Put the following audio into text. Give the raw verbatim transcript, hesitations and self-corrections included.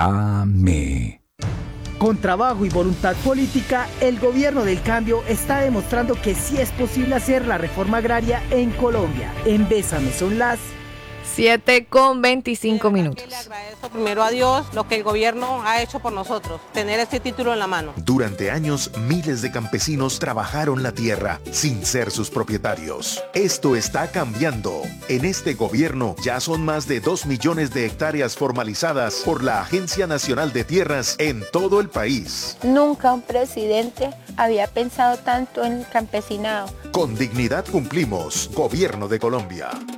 A-M-E. Con trabajo y voluntad política, el gobierno del cambio está demostrando que sí es posible hacer la reforma agraria en Colombia. En Bésame son las siete con veinticinco minutos. Le agradezco primero a Dios lo que el gobierno ha hecho por nosotros, tener este título en la mano. Durante años, miles de campesinos trabajaron la tierra sin ser sus propietarios. Esto está cambiando. En este gobierno ya son más de dos millones de hectáreas formalizadas por la Agencia Nacional de Tierras en todo el país. Nunca un presidente había pensado tanto en el campesinado. Con dignidad cumplimos. Gobierno de Colombia.